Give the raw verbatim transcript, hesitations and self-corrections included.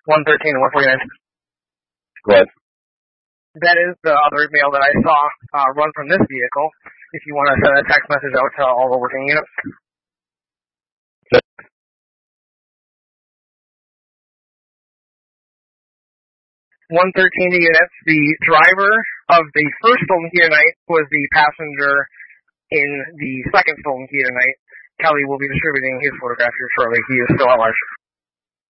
one thirteen and one forty-nine. Go ahead. That is the other mail that I saw uh, run from this vehicle. If you want to send a text message out to all the working units. one thirteen units. The driver of the first stolen key tonight was the passenger in the second stolen key tonight. Kelly will be distributing his photograph here shortly. He is still at large.